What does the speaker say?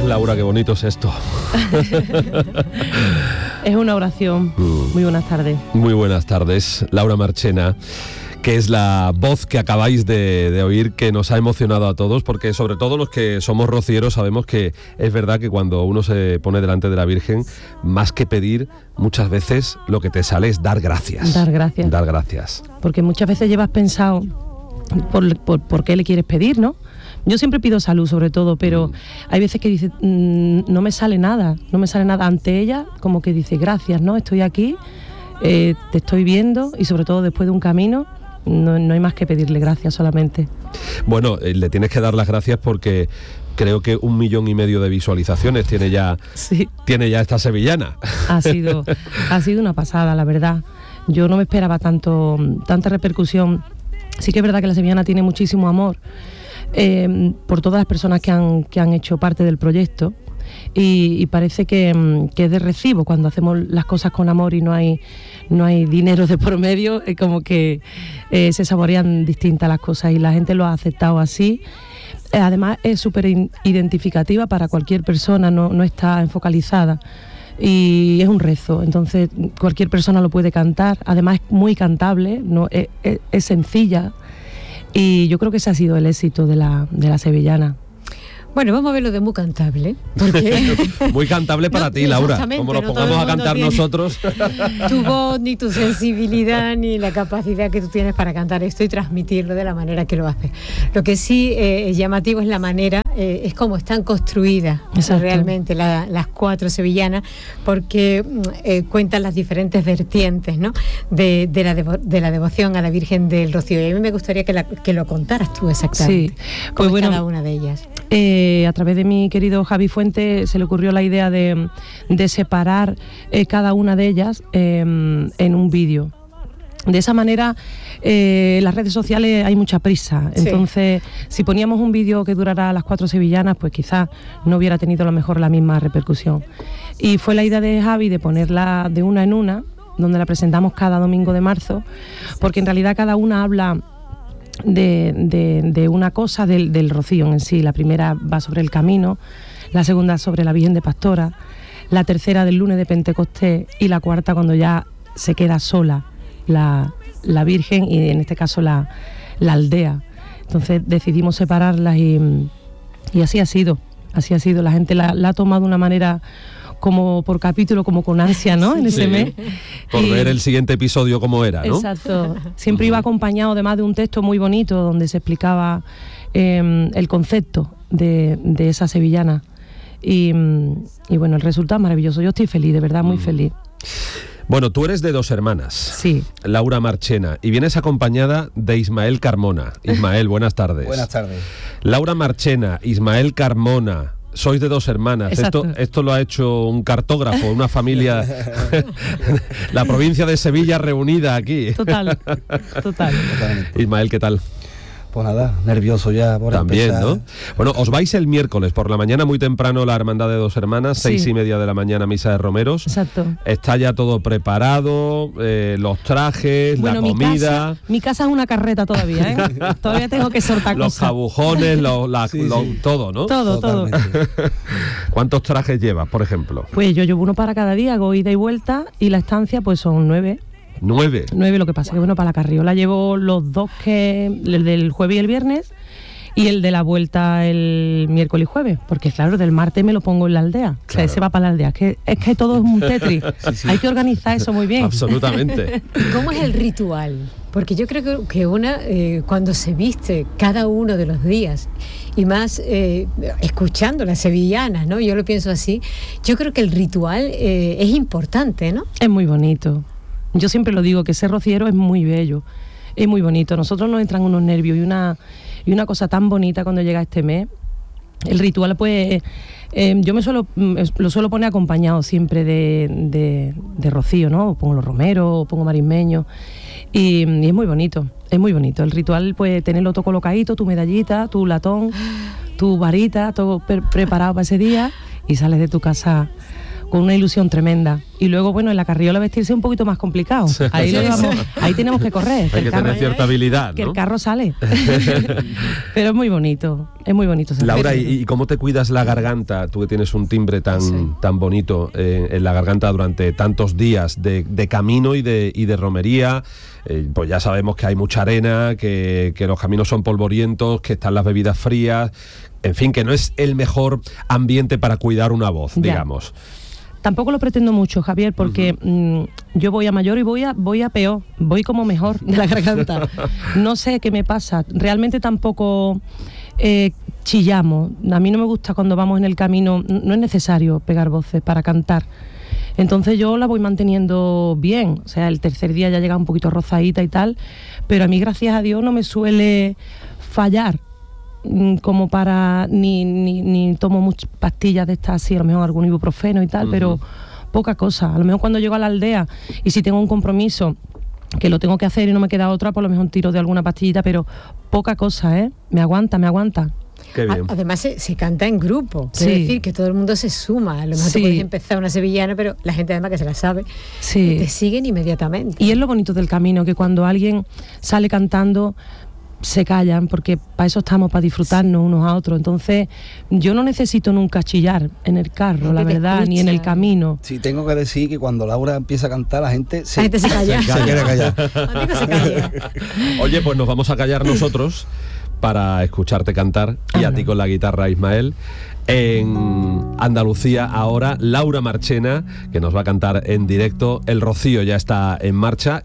Laura, qué bonito es esto. Es una oración. Muy buenas tardes. Muy buenas tardes, Laura Marchena, que es la voz que acabáis de oír, que nos ha emocionado a todos, porque sobre todo los que somos rocieros sabemos que es verdad que cuando uno se pone delante de la Virgen, más que pedir, muchas veces lo que te sale es dar gracias. Dar gracias. Dar gracias. Porque muchas veces llevas pensado por qué le quieres pedir, ¿no? Yo siempre pido salud, sobre todo, pero hay veces que dices, no me sale nada ante ella, como que dice, gracias, ¿no? Estoy aquí, te estoy viendo, y sobre todo después de un camino, no hay más que pedirle gracias solamente. Bueno, le tienes que dar las gracias porque creo que 1,5 millones de visualizaciones tiene ya esta sevillana. Ha sido una pasada, la verdad. Yo no me esperaba tanta repercusión. Sí que es verdad que la sevillana tiene muchísimo amor por todas las personas que han hecho parte del proyecto, y parece que es de recibo cuando hacemos las cosas con amor y no hay dinero de por medio, como que se saborean distintas las cosas y la gente lo ha aceptado así. Además es súper identificativa para cualquier persona, no está enfocalizada y es un rezo, entonces cualquier persona lo puede cantar. Además es muy cantable, es sencilla, y yo creo que ese ha sido el éxito de la sevillana. Bueno, vamos a ver lo de muy cantable. Porque muy cantable para ti, Laura. Como nos pongamos a cantar nosotros. Tu voz, ni tu sensibilidad, ni la capacidad que tú tienes para cantar esto y transmitirlo de la manera que lo haces. Lo que sí es llamativo es la manera, es cómo están construidas. Exacto. Realmente las 4 sevillanas, porque cuentan las diferentes vertientes, ¿no? de la devoción a la Virgen del Rocío. Y a mí me gustaría que lo contaras tú exactamente. Sí, pues bueno, cada una de ellas. A través de mi querido Javi Fuente se le ocurrió la idea de separar cada una de ellas en un vídeo. De esa manera, en las redes sociales hay mucha prisa. Entonces, si poníamos un vídeo que durara las 4 sevillanas, pues quizás no hubiera tenido a lo mejor la misma repercusión. Y fue la idea de Javi de ponerla de una en una, donde la presentamos cada domingo de marzo, porque en realidad cada una habla de una cosa del Rocío en sí. La primera va sobre el camino, la segunda sobre la Virgen de Pastora, la tercera del lunes de Pentecostés y la cuarta cuando ya se queda sola la Virgen y en este caso la aldea. Entonces decidimos separarlas y así ha sido. La gente la ha tomado de una manera como por capítulo, como con ansia, ¿no? En ese mes. Por ver el siguiente episodio como era, ¿no? Exacto. Siempre iba acompañado además de un texto muy bonito donde se explicaba el concepto de esa sevillana. Y bueno, el resultado es maravilloso. Yo estoy feliz, de verdad, muy feliz. Bueno, tú eres de 2 hermanas. Sí. Laura Marchena. Y vienes acompañada de Ismael Carmona. Ismael, buenas tardes. Buenas tardes. Laura Marchena, Ismael Carmona. Sois de 2 hermanas. Esto lo ha hecho un cartógrafo, una familia, la provincia de Sevilla reunida aquí. Total. Ismael, ¿qué tal? Pues nada, nervioso ya por también, empezar. ¿no? Bueno, os vais el miércoles por la mañana muy temprano la Hermandad de 2 hermanas, 6:30 de la mañana misa de romeros. Exacto. Está ya todo preparado, los trajes, la comida. Mi casa es una carreta todavía, ¿eh? Todavía tengo que soltar los cosas. Cabujones, todo, ¿no? Todo. ¿Cuántos trajes llevas, por ejemplo? Pues yo llevo uno para cada día, hago ida y vuelta, y la estancia pues son 9. 9, lo que pasa que bueno, para la carriola llevo los 2, el del jueves y el viernes, y el de la vuelta el miércoles y jueves, porque claro, del martes me lo pongo en la aldea. Claro. O sea, ese va para la aldea. Es que todo es un Tetris. Sí. Hay que organizar eso muy bien. Absolutamente. ¿Cómo es el ritual? Porque yo creo que cuando se viste cada uno de los días, y más escuchando las sevillanas, ¿no? Yo lo pienso así. Yo creo que el ritual es importante, ¿no? Es muy bonito. Yo siempre lo digo, que ser rociero es muy bello, es muy bonito. Nosotros nos entran unos nervios y una cosa tan bonita cuando llega este mes. El ritual, pues, yo lo suelo poner acompañado siempre de rocío, ¿no? Pongo los romeros, pongo marismeños, y es muy bonito, El ritual, pues, tenerlo todo colocadito, tu medallita, tu latón, tu varita, todo preparado para ese día, y sales de tu casa con una ilusión tremenda. Y luego, bueno, en la carriola vestirse un poquito más complicado. Ahí, ahí tenemos que correr. Hay que tener cierta habilidad, ¿no? Que el carro sale. Pero es muy bonito Laura, ¿y cómo te cuidas la garganta? Tú que tienes un timbre tan bonito en la garganta durante tantos días de camino y de romería. Pues ya sabemos que hay mucha arena, que los caminos son polvorientos, que están las bebidas frías, en fin, que no es el mejor ambiente para cuidar una voz, digamos. Tampoco lo pretendo mucho, Javier, porque yo voy a mayor y voy a peor, voy como mejor de la garganta. No sé qué me pasa, realmente tampoco chillamos. A mí no me gusta cuando vamos en el camino, no es necesario pegar voces para cantar. Entonces yo la voy manteniendo bien, o sea, el tercer día ya llega un poquito rozadita y tal, pero a mí, gracias a Dios, no me suele fallar, como para, ni tomo muchas pastillas de estas así, a lo mejor algún ibuprofeno y tal, pero poca cosa. A lo mejor cuando llego a la aldea y si tengo un compromiso que lo tengo que hacer y no me queda otra, por lo mejor tiro de alguna pastillita, pero poca cosa, me aguanta. Qué bien. Además se canta en grupo, es decir, que todo el mundo se suma. A lo mejor tú puedes empezar una sevillana, pero la gente además que se la sabe, te siguen inmediatamente. Y es lo bonito del camino, que cuando alguien sale cantando, se callan, porque para eso estamos, para disfrutarnos unos a otros. Entonces yo no necesito nunca chillar en el carro, la verdad, ni en el camino. Sí, tengo que decir que cuando Laura empieza a cantar, la gente se calla. Se quiere callar. Se calla. Oye, pues nos vamos a callar nosotros para escucharte cantar, y a ti con la guitarra, Ismael. En Andalucía ahora, Laura Marchena, que nos va a cantar en directo. El Rocío ya está en marcha.